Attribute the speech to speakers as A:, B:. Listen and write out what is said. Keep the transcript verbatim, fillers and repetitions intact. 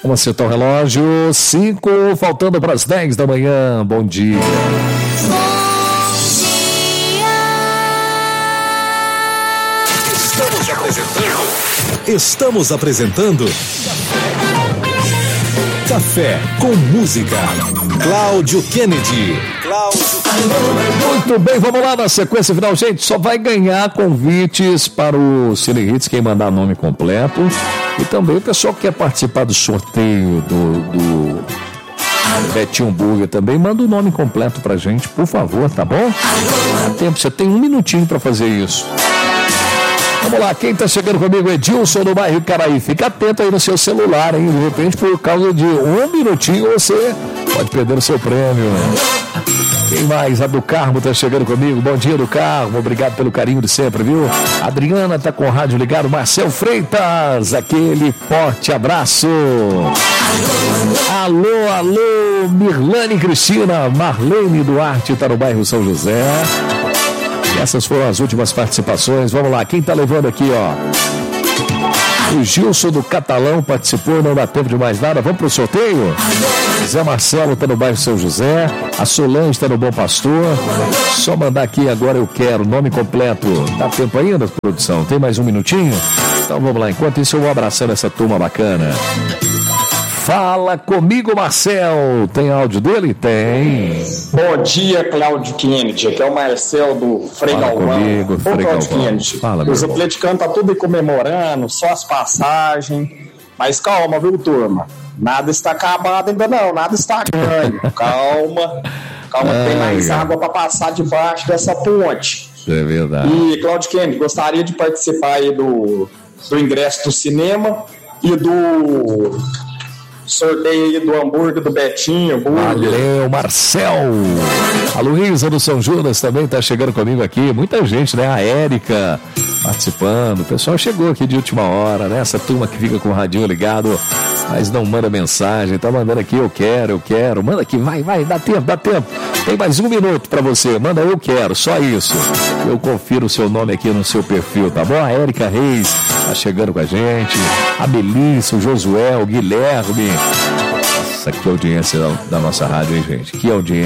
A: Vamos acertar o relógio. cinco, faltando para as dez da manhã. Bom dia.
B: Estamos apresentando. Estamos apresentando. Café com Música. Cláudio Kennedy. Cláudio.
A: Muito bem, vamos lá na sequência final. Gente, só vai ganhar convites para o Cine Hits quem mandar nome completo. E também o pessoal que quer participar do sorteio do, do Betinho Burger também, manda o nome completo pra gente, por favor, tá bom? Dá tempo, você tem um minutinho pra fazer isso. Vamos lá, quem tá chegando comigo é Edilson do bairro Caraí. Fica atento aí no seu celular, hein? De repente, por causa de um minutinho, você pode perder o seu prêmio. Quem mais? A do Carmo tá chegando comigo. Bom dia, do Carmo. Obrigado pelo carinho de sempre, viu? Adriana tá com o rádio ligado. Marcel Freitas, aquele forte abraço. Alô, alô, Mirlane Cristina. Marlene Duarte tá no bairro São José. Essas foram as últimas participações. Vamos lá, quem tá levando aqui, ó? O Gilson do Catalão participou, não dá tempo de mais nada. Vamos pro sorteio? Zé Marcelo tá no bairro São José. A Solange tá no Bom Pastor. Só mandar aqui agora eu quero, nome completo. Dá tempo ainda, produção? Tem mais um minutinho? Então vamos lá, enquanto isso eu vou abraçando essa turma bacana. Fala comigo, Marcel. Tem áudio dele? Tem.
C: Bom dia, Cláudio Kennedy. Aqui é o Marcel do Frei Galvão.
A: Fala comigo, Frei Galvão. Fala,
C: os atleticanos tá tudo aí comemorando, só as passagens. Mas calma, viu, turma? Nada está acabado ainda não, nada está ganho. Calma, calma,
A: Ai,
C: tem mais
A: cara.
C: água para passar debaixo dessa ponte.
A: É verdade.
C: E, Cláudio Kennedy, gostaria de participar aí do, do ingresso do cinema e do sorteio aí do hambúrguer do Betinho. Burger.
A: Valeu, Marcel. A Luísa do São Judas também tá chegando comigo aqui. Muita gente, né? A Érica participando. O pessoal chegou aqui de última hora, né? Essa turma que fica com o radinho ligado, mas não manda mensagem. Tá mandando aqui, eu quero, eu quero. Manda aqui, vai, vai, dá tempo, dá tempo. Tem mais um minuto pra você. Manda eu quero, só isso. Eu confiro o seu nome aqui no seu perfil, tá bom? A Érica Reis tá chegando com a gente. A Melissa, o Josué, o Guilherme. Nossa, que audiência da, da nossa rádio, hein, gente? Que audiência.